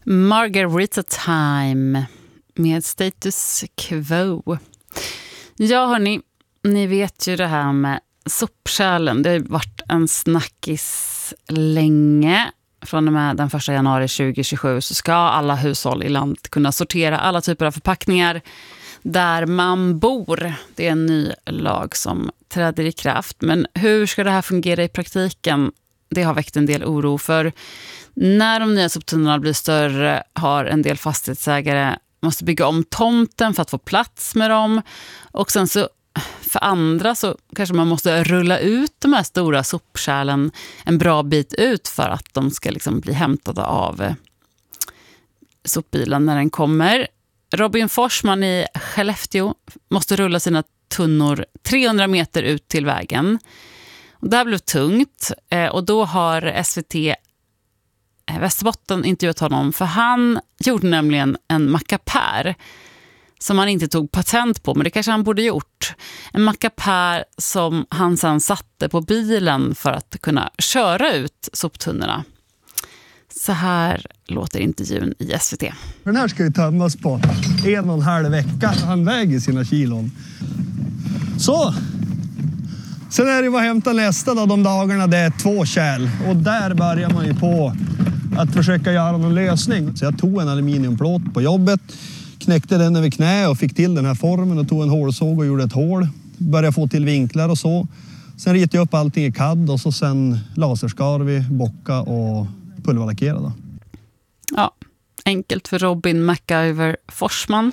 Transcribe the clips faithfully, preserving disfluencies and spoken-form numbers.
Margarita Time med Status Quo. Ja hörni, ni vet ju det här med sopkärlen. Det har varit en snackis länge. Från och med den första januari tjugohundratjugosju så ska alla hushåll i landet kunna sortera alla typer av förpackningar där man bor. Det är en ny lag som träder i kraft. Men hur ska det här fungera i praktiken? Det har väckt en del oro, för när de nya soptunnorna blir större har en del fastighetsägare måste bygga om tomten för att få plats med dem. Och sen så för andra så kanske man måste rulla ut de här stora sopkärlen en bra bit ut för att de ska liksom bli hämtade av sopbilen när den kommer. Robin Forsman i Skellefteå måste rulla sina tunnor trehundra meter ut till vägen. Och det här blev tungt och då har S V T Västerbotten intervjuat honom, för han gjorde nämligen en mackapär som han inte tog patent på, men det kanske han borde gjort. En mackapär som han sedan satte på bilen för att kunna köra ut soptunnorna. Så här låter intervjun i S V T. Den här ska ju tömmas på en och en halv vecka. Han väger sina kilon. Så! Sen är det vad hämta nästa då, de dagarna det är två kärl. Och där börjar man ju på att försöka göra någon lösning. Så jag tog en aluminiumplåt på jobbet, knäckte den över knä och fick till den här formen och tog en hålsåg och gjorde ett hål. Började få till vinklar och så. Sen ritade jag upp allting i C A D och så sen laserskar vi, bocka och pulverlackerade. Ja, enkelt för Robin MacGyver Forsman.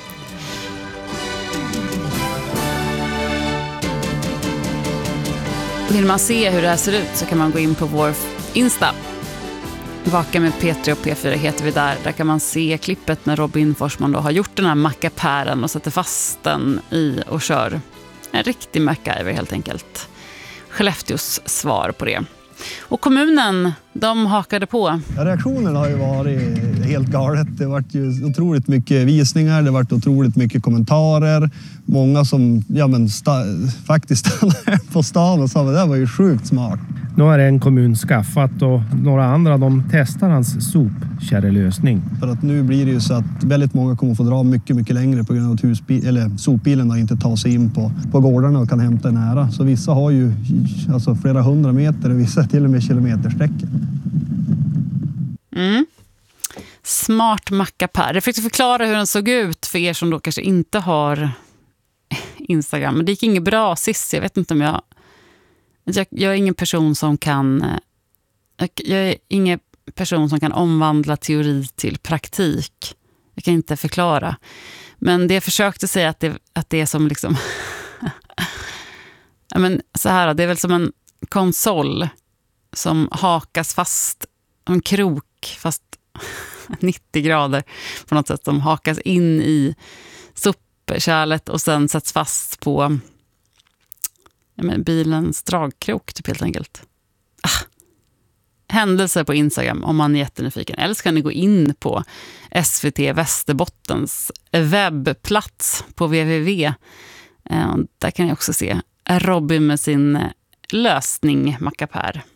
Vill man se hur det här ser ut så kan man gå in på vår Insta. Vaka med P tre och P fyra heter vi där. Där kan man se klippet när Robin Forsman då har gjort den här mackapären och sätter fast den i och kör. En riktig MacGyver helt enkelt. Skellefteås svar på det. Och kommunen, de hakade på. Ja, reaktionerna har ju varit helt galet. Det har varit ju otroligt mycket visningar, det har varit otroligt mycket kommentarer. Många som ja, men sta- faktiskt stannade på stan och sa att det där var ju sjukt smart. Nu har en kommun skaffat och några andra de testar hans sopkärrelösning. För att nu blir det ju så att väldigt många kommer få dra mycket, mycket längre på grund av att husbil, eller sopbilen då inte tar sig in på, på gårdarna och kan hämta nära. Så vissa har ju alltså flera hundra meter och vissa till och med kilometersträckor. Mm. Smart mackapär. Jag fick förklara hur den såg ut för er som då kanske inte har Instagram. Men det gick inget bra sist. Jag vet inte om jag... Jag, jag är ingen person som kan... Jag, jag är ingen person som kan omvandla teori till praktik. Jag kan inte förklara. Men det jag försökte säga att det, att det är som liksom... ja, men så här, det är väl som en konsol som hakas fast, en krok fast nittio grader på något sätt, som hakas in i sopkärlet och sen sätts fast på ja, men bilens dragkrok typ helt enkelt. Ah. Händelser på Instagram om man är jättenyfiken. Eller så kan ni gå in på S V T Västerbottens webbplats på www. Där kan ni också se Robin med sin lösning mackapär.